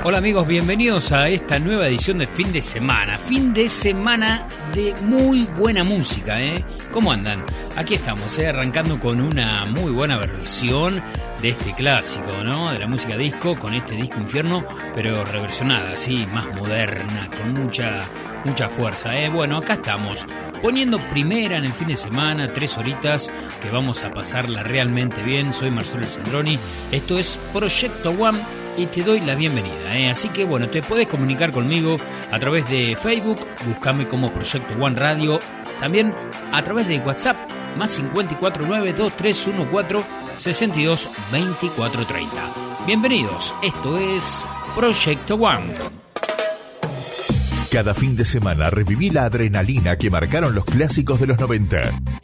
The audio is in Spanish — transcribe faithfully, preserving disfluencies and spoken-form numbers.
Hola amigos, bienvenidos a esta nueva edición de Fin de Semana. Fin de semana de muy buena música, ¿eh? ¿Cómo andan? Aquí estamos, ¿eh? Arrancando con una muy buena versión de este clásico, ¿no? De la música disco, con este disco Infierno, pero reversionada, así, más moderna, con mucha, mucha fuerza, ¿eh? Bueno, acá estamos, poniendo primera en el fin de semana, tres horitas que vamos a pasarla realmente bien. Soy Marcelo Sandroni, esto es Proyecto One y te doy la bienvenida, ¿eh? Así que bueno, te podés comunicar conmigo a través de Facebook, buscame como Proyecto One Radio, también a través de WhatsApp, más cinco cuatro nueve, dos tres uno cuatro, seis dos dos cuatro tres cero. Bienvenidos, esto es Proyecto One. Cada fin de semana reviví la adrenalina que marcaron los clásicos de los noventa.